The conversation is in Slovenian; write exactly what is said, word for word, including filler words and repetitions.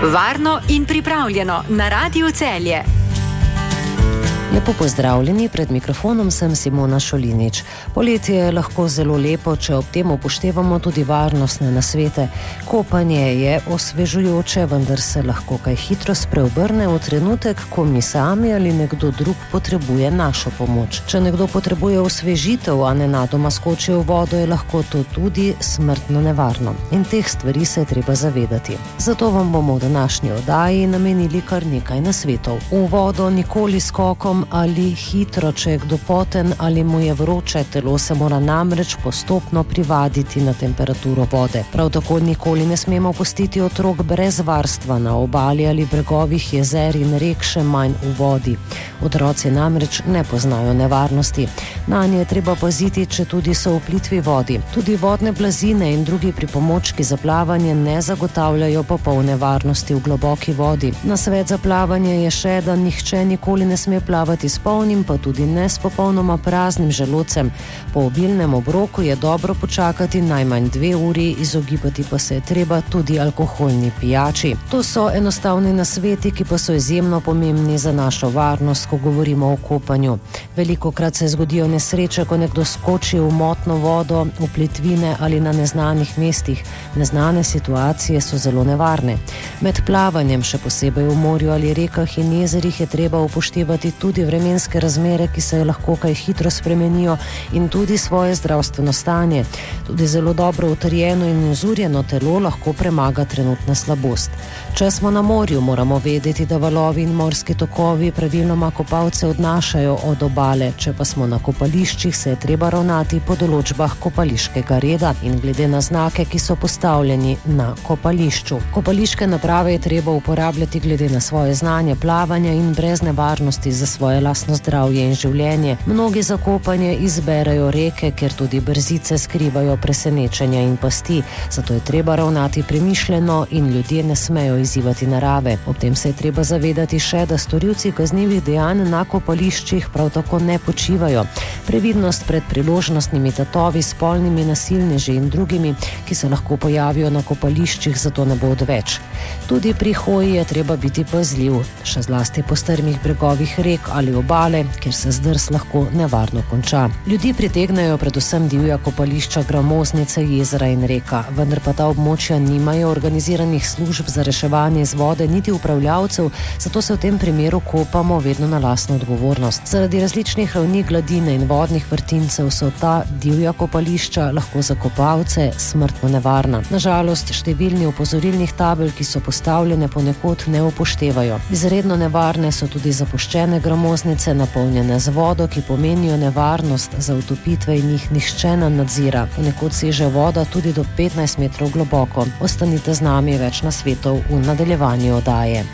Varno in pripravljeno na Radiu Celje. Lepo pozdravljeni, pred mikrofonom sem Simona Šolinič. Poletje je lahko zelo lepo, če ob tem upoštevamo tudi varnostne nasvete. Kopanje je osvežujoče, vendar se lahko kaj hitro spreobrne v trenutek, ko mi sami ali nekdo drug potrebuje našo pomoč. Če nekdo potrebuje osvežitev, a nenadoma skoči v vodo, je lahko to tudi smrtno nevarno. In teh stvari se je treba zavedati. Zato vam bomo v današnji oddaji namenili kar nekaj nasvetov. V vodo nikoli skokom ali hitro, če je kdo poten ali mu je vroče, telo se mora namreč postopno privaditi na temperaturo vode. Prav tako nikoli ne smemo pustiti otrok brez varstva na obali ali bregovih jezer in rek, še manj v vodi. Otroci namreč ne poznajo nevarnosti. Nanje je treba paziti, če tudi so v plitvi vodi. Tudi vodne blazine in drugi pripomočki za plavanje ne zagotavljajo popolne varnosti v globoki vodi. Nasvet za plavanje je še, da nihče nikoli ne sme plavati s polnim, pa tudi ne s popolnoma praznim želodcem. Po obilnem obroku je dobro počakati najmanj dve uri, izogibati pa se je treba tudi alkoholni pijači. To so enostavni nasveti, ki pa so izjemno pomembni za našo varnost, ko govorimo o kopanju. Velikokrat se zgodijo nesreče, ko nekdo skoči v motno vodo, v plitvine ali na neznanih mestih. Neznane situacije so zelo nevarne. Med plavanjem, še posebej v morju ali rekah in jezerih, je treba upoštevati tudi vremenske razmere, ki se lahko kaj hitro spremenijo, in tudi svoje zdravstveno stanje. Tudi zelo dobro utrjeno in uzurjeno telo lahko premaga trenutna slabost. Če smo na morju, moramo vedeti, da valovi in morski tokovi praviloma kopalce odnašajo od obale. Če pa smo na kopališčih, se je treba ravnati po določbah kopališkega reda in glede na znake, ki so postavljeni na kopališču. Kopališke naprave je treba uporabljati glede na svoje znanje plavanja in brez nevarnosti za svoje lastno zdravje in življenje. Mnogi za kopanje izberejo reke, ker tudi brzice skrivajo presenečenja in pasti. Zato je treba ravnati premišljeno in ljudje ne smejo izzivati narave. Ob tem se je treba zavedati še, da storilci kaznivih dejanj na kopališčih prav tako ne počivajo. Previdnost pred priložnostnimi tatovi, spolnimi nasilneži in drugimi, ki se lahko pojavijo na kopališčih, zato ne bo odveč. Tudi pri hoji je treba biti pazljiv, še zlasti po strmih bregovih rek ali obale, kjer se zdrs lahko nevarno konča. Ljudi pritegnejo predvsem divja kopališča, gramoznice, jezera in reka, vendar pa ta območja nimajo organiziranih služb za reševanje iz vode niti upravljavcev, zato se v tem primeru kopamo vedno na lastno odgovornost. Zaradi različnih ravni gladine in vodnih vrtincev so ta divja kopališča lahko za kopalce smrtno nevarna. Nažalost, številni opozorilnih tabel, ki so postavljene, ponekod ne upoštevajo. Izredno nevarne so tudi zapuščene gramoznice, napolnjene z vodo, ki pomenijo nevarnost za utopitve in jih nihče ne nadzira. Ponekod seže voda tudi do petnajst metrov globoko. Ostanite z nami, več nasvetov v nadaljevanju oddaje.